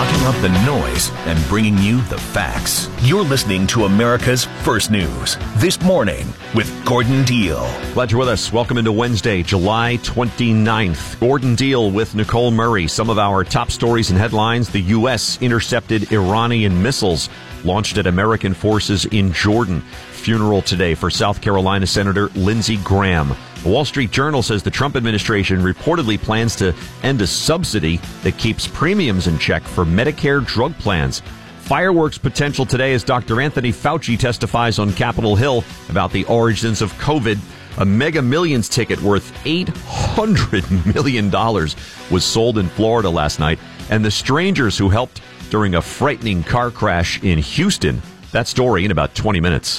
blocking out the noise and bringing you the facts. You're listening to America's First News This Morning with Gordon Deal. Glad you're with us. Welcome into Wednesday, July 29th. Gordon Deal with Nicole Murray. Some of our top stories and headlines. The U.S. intercepted Iranian missiles launched at American forces in Jordan. Funeral today for South Carolina Senator Lindsey Graham. The Wall Street Journal says the Trump administration reportedly plans to end a subsidy that keeps premiums in check for Medicare drug plans. Fireworks potential today as Dr. Anthony Fauci testifies on Capitol Hill about the origins of COVID. A Mega Millions ticket worth $800 million was sold in Florida last night. And the strangers who helped during a frightening car crash in Houston. That story in about 20 minutes.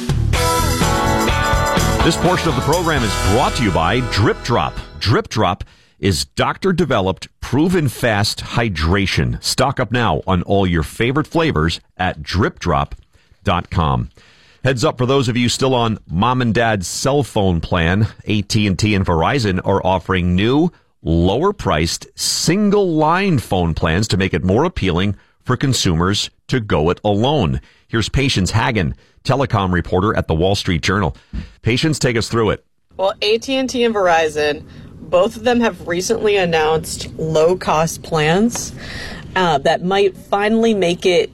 This portion of the program is brought to you by Drip Drop. Drip Drop is doctor-developed, proven-fast hydration. Stock up now on all your favorite flavors at dripdrop.com. Heads up for those of you still on mom and dad's cell phone plan. AT&T and Verizon are offering new, lower-priced, single-line phone plans to make it more appealing for consumers to go it alone. Here's Patience Hagen, telecom reporter at the Wall Street Journal. Patience, take us through it. Well, AT&T and Verizon, both of them have recently announced low-cost plans that might finally make it,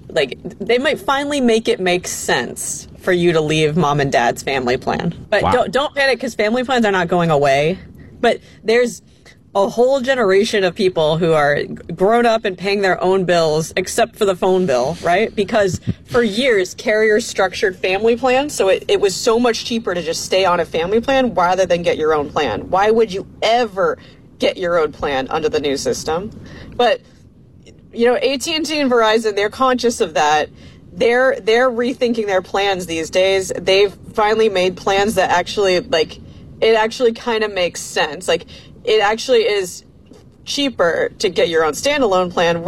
make sense for you to leave mom and dad's family plan. But wow. don't panic, because family plans are not going away. But there's a whole generation of people who are grown up and paying their own bills, except for the phone bill, right? Because for years, carriers structured family plans, so it was so much cheaper to just stay on a family plan rather than get your own plan. Why would you ever get your own plan under the new system? But, you know, AT&T and Verizon, they're conscious of that. They're rethinking their plans these days. They've finally made plans that actually, it actually kind of makes sense. It actually is cheaper to get your own standalone plan